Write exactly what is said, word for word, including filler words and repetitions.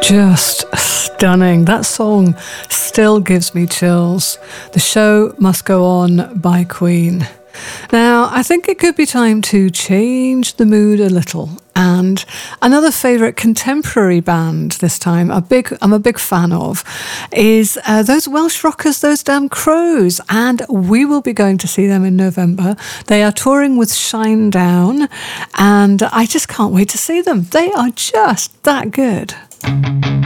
Just stunning. That song still gives me chills. The Show Must Go On by Queen. Now, I think it could be time to change the mood a little. And another favourite contemporary band this time, a big, I'm a big fan of, is uh, those Welsh rockers, those damn Crows. And we will be going to see them in November. They are touring with Shinedown, and I just can't wait to see them. They are just that good.